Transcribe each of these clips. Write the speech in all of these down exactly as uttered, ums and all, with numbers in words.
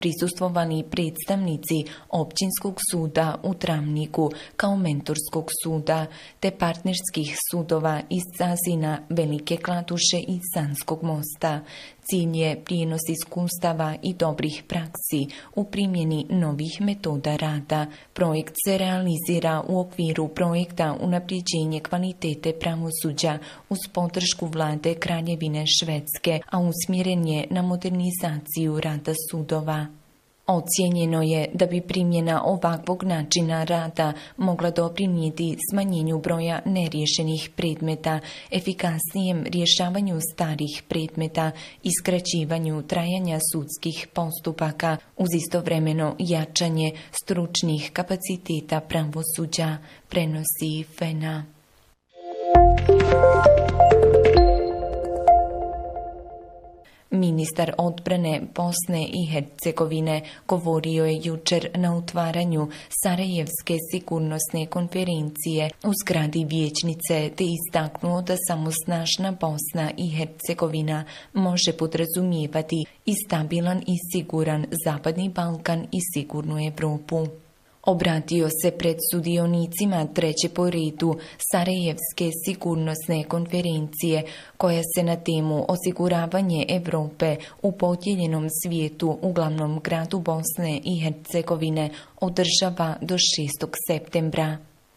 prisustvovali predstavnici Općinskog suda u Travniku kao mentorskog suda te partnerskih sudova iz Cazina, Velike Klatuše i Sanskog Mosta. Cilj je prijenos iskustava i dobrih praksi u primjeni novih metoda rada. Projekt se realizira u okviru projekta unapređenje kvalitete pravosuđa uz podršku vlade Kraljevine Švedske, a usmjeren je na modernizaciju rada sudova. Ocijenjeno je da bi primjena ovakvog načina rada mogla doprinijeti smanjenju broja neriješenih predmeta, efikasnijem rješavanju starih predmeta i skraćivanju trajanja sudskih postupaka uz istovremeno jačanje stručnih kapaciteta pravosuđa, prenosi Fena. Ministar odbrane Bosne i Hercegovine govorio je jučer na otvaranju Sarajevske sigurnosne konferencije u zgradi vijećnice te istaknuo da samo snažna Bosna i Hercegovina može podrazumijevati i stabilan i siguran Zapadni Balkan i sigurnu Europu. Obratio se pred sudionicima treće po redu Sarajevske sigurnosne konferencije koja se na temu osiguravanje Europe u podijeljenom svijetu u glavnom gradu Bosne i Hercegovine održava do šestog septembra.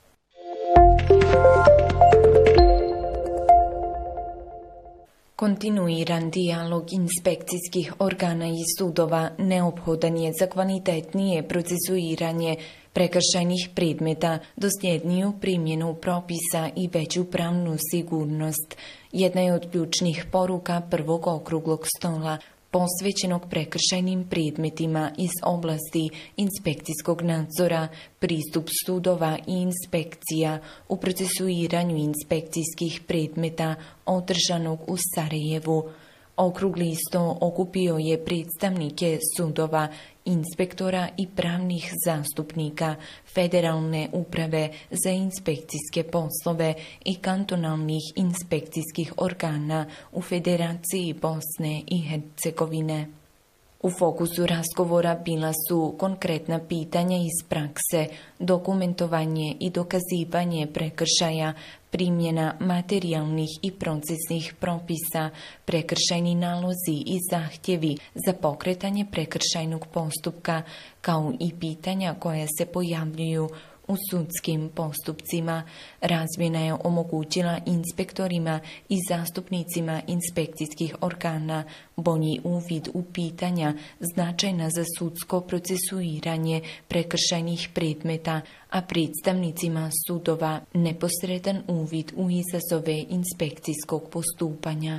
Kontinuiran dijalog inspekcijskih organa i sudova neophodan je za kvalitetnije procesuiranje prekršajnih predmeta, dosljedniju primjenu propisa i veću pravnu sigurnost. Jedna je od ključnih poruka prvog okruglog stola posvećenog prekršajnim predmetima iz oblasti inspekcijskog nadzora, pristup sudova i inspekcija u procesuiranju inspekcijskih predmeta održanog u Sarajevu. Okrugli sto okupio je predstavnike sudova, inspektora i pravnih zastupnika, Federalne uprave za inspekcijske poslove i kantonalnih inspekcijskih organa u Federaciji Bosne i Hercegovine. U fokusu razgovora bila su konkretna pitanja iz prakse, dokumentovanje i dokazivanje prekršaja, primjena materijalnih i procesnih propisa, prekršajni nalozi i zahtjevi za pokretanje prekršajnog postupka, kao i pitanja koja se pojavljuju u sudskim postupcima. Razmjena je omogućila inspektorima i zastupnicima inspekcijskih organa bolji uvid u pitanja značajna za sudsko procesuiranje prekršajnih predmeta, a predstavnicima sudova neposredan uvid u izazove inspekcijskog postupanja.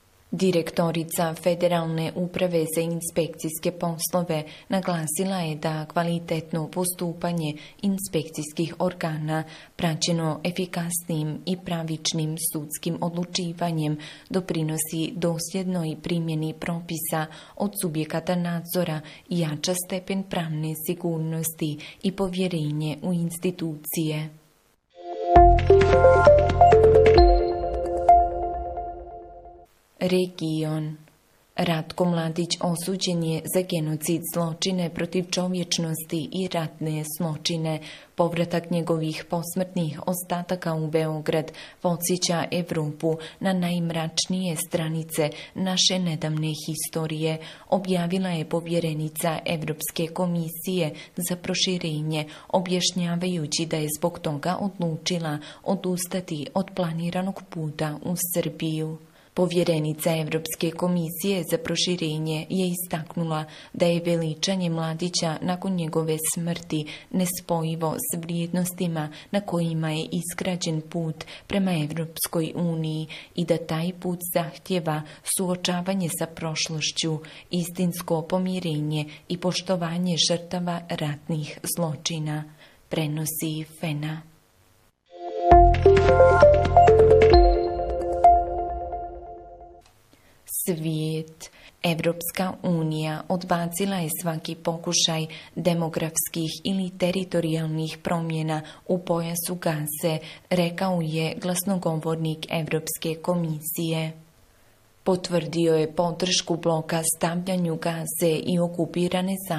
Direktorica Federalne uprave za inspekcijske poslove naglasila je da kvalitetno postupanje inspekcijskih organa praćeno efikasnim i pravičnim sudskim odlučivanjem doprinosi dosljednoj primjeni propisa od subjekata nadzora i jača stepen pravne sigurnosti i povjerenje u institucije. Region. Ratko Mladić osuđen je za genocid, zločine protiv čovječnosti i ratne zločine. Povratak njegovih posmrtnih ostataka u Beograd podsjeća Europu na najmračnije stranice naše nedavne historije, objavila je povjerenica Europske komisije za proširenje, objašnjavajući da je zbog toga odlučila odustati od planiranog puta u Srbiju. Povjerenica Europske komisije za proširenje je istaknula da je veličanje Mladića nakon njegove smrti nespojivo s vrijednostima na kojima je izgrađen put prema Europskoj uniji i da taj put zahtjeva suočavanje sa prošlošću, istinsko pomirenje i poštovanje žrtava ratnih zločina, prenosi Fena. Svijet. Evropska unija odbacila je svaki pokušaj demografskih ili teritorijalnih promjena u pojasu Gaze, rekao je glasnogovornik Evropske komisije. Potvrdio je podršku bloka stavljanju Gaze i okupirane